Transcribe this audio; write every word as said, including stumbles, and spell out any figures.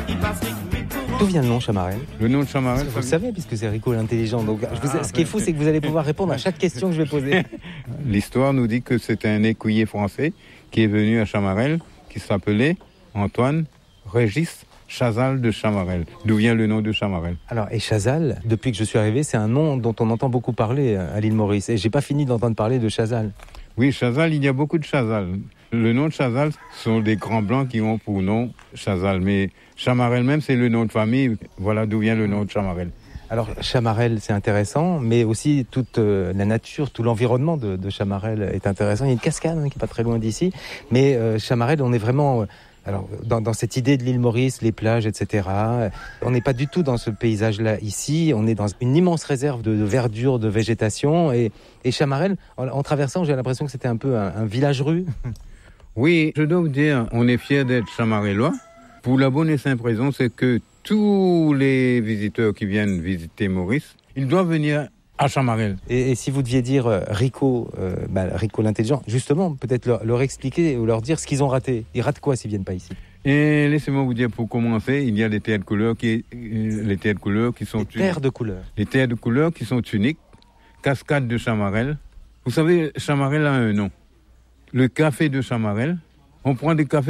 D'où vient le nom Chamarel ? Le nom de Chamarel, vous le savez, puisque c'est Rico l'intelligent. Donc, je vous ai... ce qui est fou, c'est que vous allez pouvoir répondre à chaque question que je vais poser. L'histoire nous dit que c'est un écuyer français qui est venu à Chamarel, qui s'appelait Antoine Régis Chazal de Chamarel. D'où vient le nom de Chamarel ? Alors, et Chazal, depuis que je suis arrivé, c'est un nom dont on entend beaucoup parler à l'île Maurice. Et j'ai pas fini d'entendre parler de Chazal. Oui, Chazal, il y a beaucoup de Chazal. Le nom de Chazal sont des grands blancs qui ont pour nom Chazal. Mais Chamarel même, c'est le nom de famille. Voilà d'où vient le nom de Chamarel. Alors, Chamarel, c'est intéressant, mais aussi toute euh, la nature, tout l'environnement de, de Chamarel est intéressant. Il y a une cascade hein, qui est pas très loin d'ici. Mais euh, Chamarel, on est vraiment... Euh, alors, dans, dans cette idée de l'île Maurice, les plages, et cetera, on n'est pas du tout dans ce paysage-là ici. On est dans une immense réserve de, de verdure, de végétation. Et, et Chamarel, en, en traversant, j'ai l'impression que c'était un peu un, un village-rue. Oui, je dois vous dire, on est fiers d'être Chamarelois. Pour la bonne et simple raison, c'est que tous les visiteurs qui viennent visiter Maurice, ils doivent venir à Chamarel. Et, et si vous deviez dire euh, Rico, euh, bah, Rico l'intelligent, justement, peut-être leur, leur expliquer ou leur dire ce qu'ils ont raté. Ils ratent quoi s'ils viennent pas ici ? Et laissez-moi vous dire, pour commencer, il y a des terres de couleur qui, euh, les terres de couleur qui sont les terres de couleur. Les terres de couleur qui sont uniques. Cascade de Chamarel. Vous savez, Chamarel a un nom. Le café de Chamarel. On prend des cafés